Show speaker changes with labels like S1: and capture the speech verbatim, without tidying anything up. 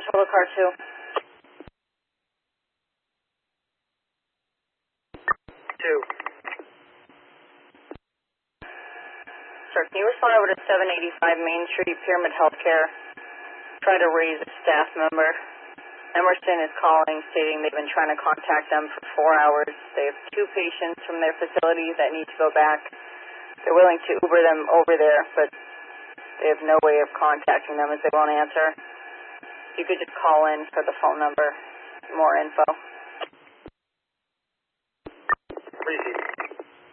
S1: Shuttle Car two.
S2: Two.
S1: Sir, can you respond over to seven eighty-five Main Street, Pyramid Healthcare? Try to raise a staff member. Emerson is calling, stating they've been trying to contact them for four hours. They have two patients from their facility that need to go back. They're willing to Uber them over there, but they have no way of contacting them as they won't answer. You could just call in for the phone number, more info.